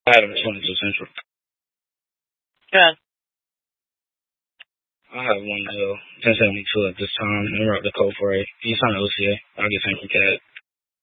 Adam 22 Central. Yeah. I have one 1072 at this time. I'm up the code for a. He's on OCA. I'll get sent from CAD.